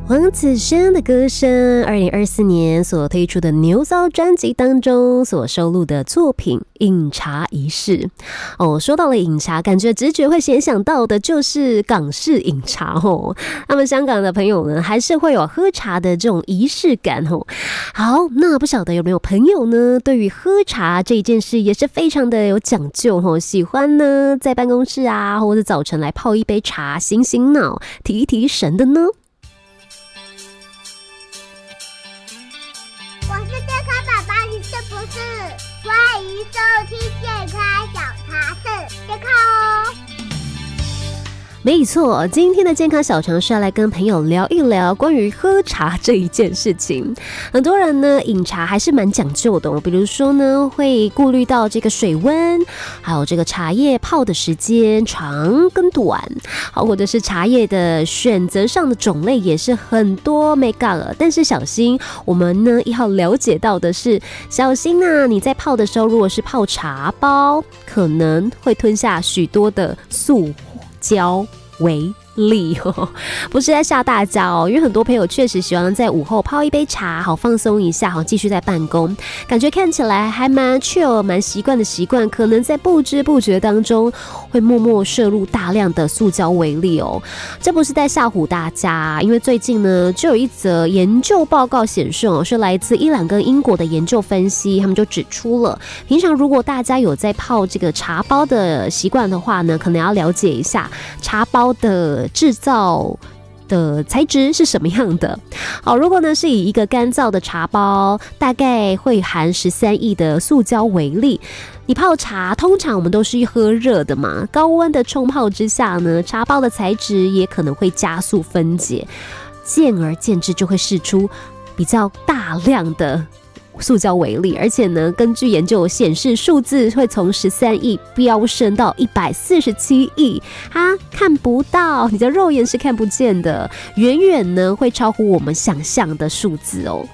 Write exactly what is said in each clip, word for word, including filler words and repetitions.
黄子轩的歌声，二零二四年所推出的牛骚专辑当中所收录的作品《饮茶仪式》哦。说到了饮茶，感觉直觉会先想到的就是港式饮茶哦。那么香港的朋友呢，还是会有喝茶的这种仪式感哦。好，那不晓得有没有朋友呢，对于喝茶这一件事也是非常的有讲究哦，喜欢呢在办公室啊，或者早晨来泡一杯茶，醒醒脑，提一提神的呢？ 欢迎收听健康小茶室，健康哦。 没错，今天的健康小常识要来跟朋友聊一聊关于喝茶这一件事情。很多人呢饮茶还是蛮讲究的，比如说呢会顾虑到这个水温，还有这个茶叶泡的时间长跟短，好，或者是茶叶的选择上的种类也是很多没干了。但是小心，我们呢要了解到的是，小心啊，你在泡的时候，如果是泡茶包，可能会吞下许多的塑胶微力哦，不是在吓大家哦，因为很多朋友确实喜欢在午后泡一杯茶，好放松一下，好继续在办公，感觉看起来还蛮 chill 蛮习惯的习惯，可能在不知不觉当中会默默摄入大量的塑胶微粒哦。这不是在吓唬大家，因为最近呢就有一则研究报告显示哦，是来自伊朗跟英国的研究分析，他们就指出了，平常如果大家有在泡这个茶包的习惯的话呢，可能要了解一下茶包的制造的材质是什么样的。好，如果呢是以一个干燥的茶包，大概会含十三亿的塑胶微粒。你泡茶通常我们都是喝热的嘛，高温的冲泡之下呢，茶包的材质也可能会加速分解，见而见之就会释出比较大量的塑胶微粒，而且呢，根据研究显示，数字会从十三亿飙升到一百四十七亿，啊，看不到，你的肉眼是看不见的，远远呢会超乎我们想象的数字哦。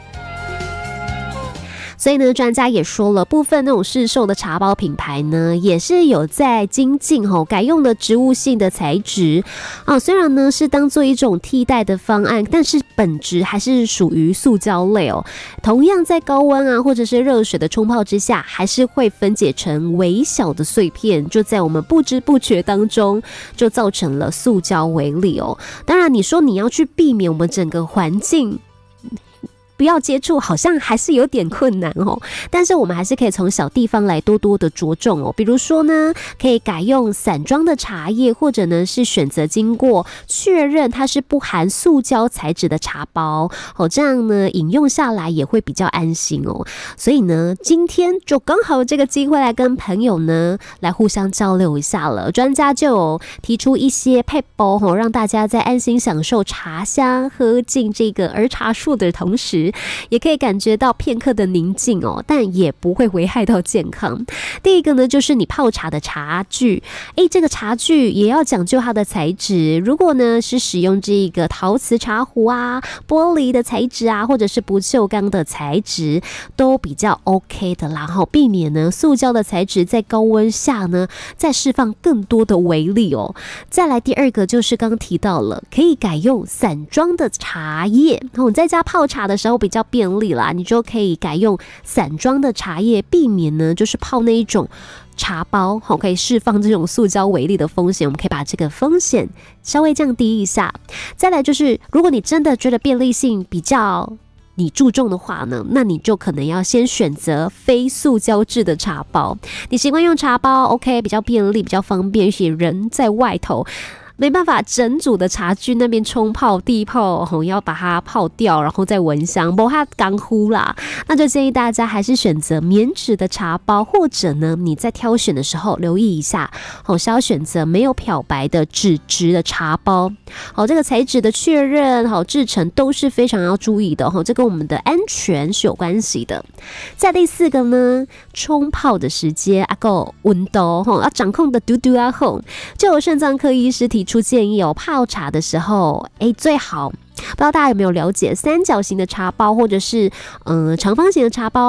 所以呢，专家也说了，部分那种市售的茶包品牌呢，也是有在精进吼，改用了植物性的材质啊。虽然呢是当做一种替代的方案，但是本质还是属于塑胶类哦。同样在高温啊或者是热水的冲泡之下，还是会分解成微小的碎片，就在我们不知不觉当中，就造成了塑胶微粒哦。当然，你说你要去避免我们整个环境不要接触，好像还是有点困难哦。但是我们还是可以从小地方来多多的着重哦。比如说呢，可以改用散装的茶叶，或者呢是选择经过确认它是不含塑胶材质的茶包哦，这样呢饮用下来也会比较安心哦。所以呢，今天就刚好有这个机会来跟朋友呢来互相交流一下了。专家就有提出一些撇步哦，让大家在安心享受茶香、喝进这个儿茶树的同时，也可以感觉到片刻的宁静哦，但也不会危害到健康。第一个呢，就是你泡茶的茶具，诶，这个茶具也要讲究它的材质。如果呢是使用这个陶瓷茶壶啊、玻璃的材质啊，或者是不锈钢的材质，都比较 OK 的啦。好，避免呢塑胶的材质在高温下呢再释放更多的微粒哦。再来第二个就是刚提到了，可以改用散装的茶叶。我在家泡茶的时候比较便利啦，你就可以改用散装的茶叶，避免呢就是泡那一种茶包，好，可以释放这种塑胶微粒的风险，我们可以把这个风险稍微降低一下。再来就是，如果你真的觉得便利性比较你注重的话呢，那你就可能要先选择非塑胶制的茶包。你习惯用茶包 OK， 比较便利，比较方便，而且人在外头没办法整组的茶具那边冲泡地泡、哦、要把它泡掉，然后再闻香，不它干呼啦，那就建议大家还是选择棉质的茶包，或者呢你在挑选的时候留意一下，好、哦、是要选择没有漂白的纸质的茶包。好、哦，这个材质的确认、好、哦、制成都是非常要注意的、哦、这跟我们的安全是有关系的。再第四个呢，冲泡的时间啊够温度、哦、要掌控的嘟嘟啊后，就有肾脏科医师提出出建议哦，泡茶的时候，哎，最好不知道大家有没有了解，三角形的茶包或者是嗯、呃、长方形的茶包，